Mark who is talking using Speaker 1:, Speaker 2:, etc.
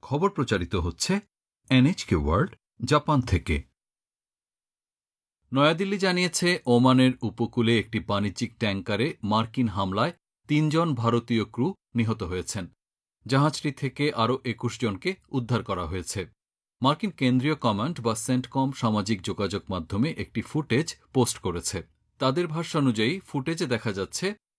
Speaker 1: খবর প্রচারিত হচ্ছে এনএচকে ওয়ার্ল্ড, জাপান থেকে। নয়াদিল্লি জানিয়েছে ওমানের উপকূলে একটি বাণিজ্যিক ট্যাঙ্কারে মার্কিন হামলায় ৩ জন ভারতীয় ক্রু নিহত হয়েছেন। জাহাজটি থেকে আরও ২১ জনকে উদ্ধার করা হয়েছে। মার্কিন কেন্দ্রীয় কমান্ড বা সেন্টকম সামাজিক যোগাযোগ মাধ্যমে একটি ফুটেজ পোস্ট করেছে। তাদের ভাষ্যানুযায়ী ফুটেজে দেখা যাচ্ছে